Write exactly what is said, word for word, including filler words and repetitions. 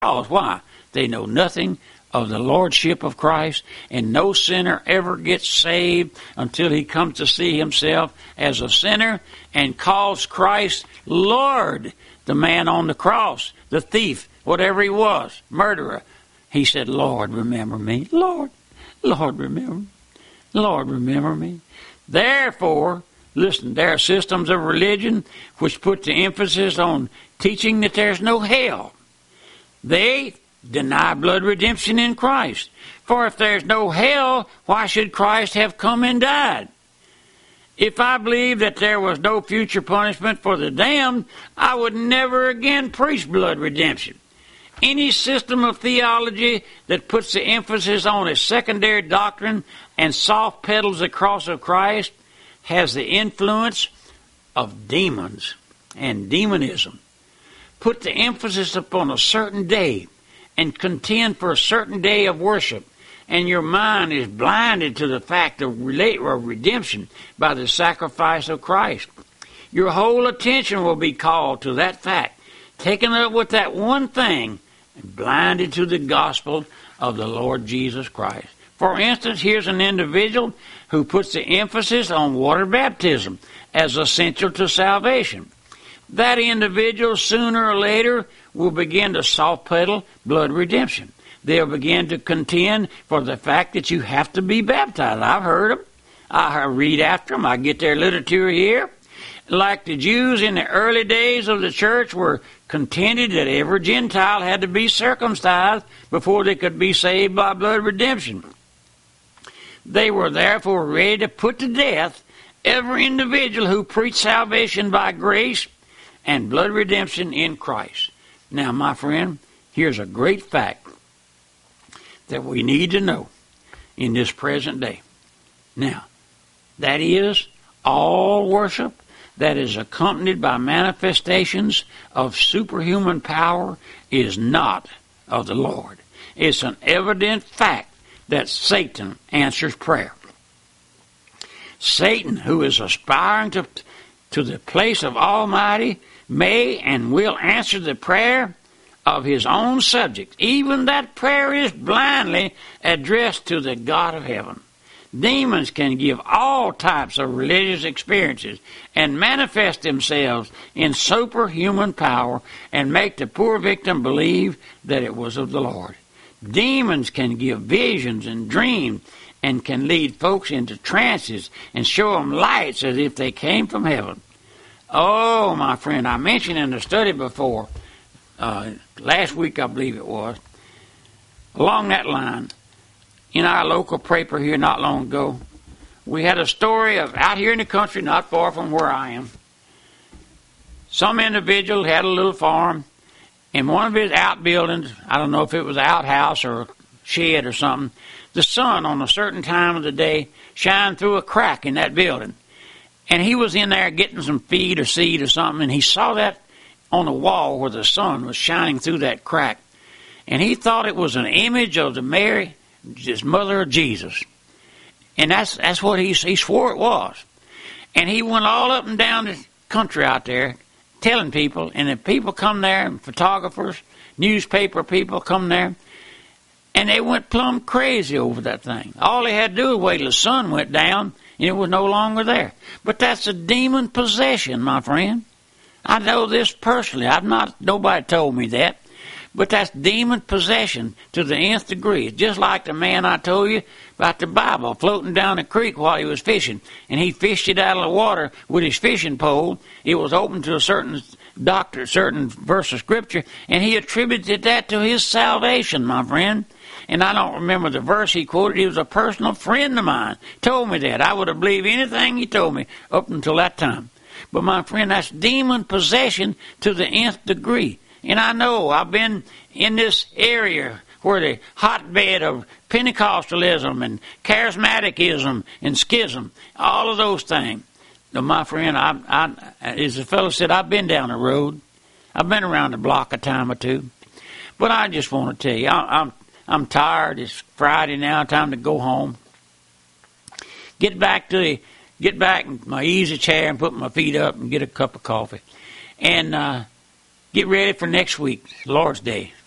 Because why? They know nothing of the Lordship of Christ, and no sinner ever gets saved until he comes to see himself as a sinner and calls Christ Lord. The man on the cross, the thief, whatever he was, murderer, he said, Lord, remember me. Lord, Lord, remember me. Lord, remember me. Therefore, listen, there are systems of religion which put the emphasis on teaching that there's no hell. They deny blood redemption in Christ. For if there's no hell, why should Christ have come and died? If I believed that there was no future punishment for the damned, I would never again preach blood redemption. Any system of theology that puts the emphasis on a secondary doctrine and soft pedals the cross of Christ has the influence of demons and demonism. Put the emphasis upon a certain day and contend for a certain day of worship, and your mind is blinded to the fact of redemption by the sacrifice of Christ. Your whole attention will be called to that fact, taken up with that one thing, and blinded to the gospel of the Lord Jesus Christ. For instance, here's an individual who puts the emphasis on water baptism as essential to salvation. That individual, sooner or later, will begin to soft pedal blood redemption. They'll begin to contend for the fact that you have to be baptized. I've heard them. I read after them. I get their literature here. Like the Jews in the early days of the church were contended that every Gentile had to be circumcised before they could be saved by blood redemption. They were therefore ready to put to death every individual who preached salvation by grace and blood redemption in Christ. Now, my friend, here's a great fact that we need to know in this present day. Now, that is, all worship that is accompanied by manifestations of superhuman power is not of the Lord. It's an evident fact that Satan answers prayer. Satan, who is aspiring to, to the place of Almighty, may and will answer the prayer of his own subject. Even that prayer is blindly addressed to the God of heaven. Demons can give all types of religious experiences and manifest themselves in superhuman power and make the poor victim believe that it was of the Lord. Demons can give visions and dreams and can lead folks into trances and show them lights as if they came from heaven. Oh, my friend, I mentioned in the study before, uh, last week I believe it was, along that line, in our local paper here not long ago, we had a story of out here in the country, not far from where I am. Some individual had a little farm, and one of his outbuildings, I don't know if it was an outhouse or a shed or something, the sun on a certain time of the day shined through a crack in that building. And he was in there getting some feed or seed or something, and he saw that on the wall where the sun was shining through that crack. And he thought it was an image of the Mary, his mother of Jesus. And that's that's what he, he swore it was. And he went all up and down the country out there telling people, and the people come there, and photographers, newspaper people come there, and they went plumb crazy over that thing. All they had to do was wait till the sun went down, and it was no longer there. But that's a demon possession, my friend. I know this personally. I've not, nobody told me that. But that's demon possession to the nth degree. It's just like the man I told you about the Bible floating down the creek while he was fishing. And he fished it out of the water with his fishing pole. It was open to a certain doctor, certain verse of Scripture. And he attributed that to his salvation, my friend. And I don't remember the verse he quoted. He was a personal friend of mine. Told me that. I would have believed anything he told me up until that time. But my friend, that's demon possession to the nth degree. And I know I've been in this area where the hotbed of Pentecostalism and charismaticism and schism, all of those things. Now, my friend, I, I, as the fellow said, I've been down the road. I've been around the block a time or two. But I just want to tell you, I, I'm I'm tired. It's Friday now. Time to go home. Get back to the, get back in my easy chair and put my feet up and get a cup of coffee, and uh, get ready for next week, Lord's Day.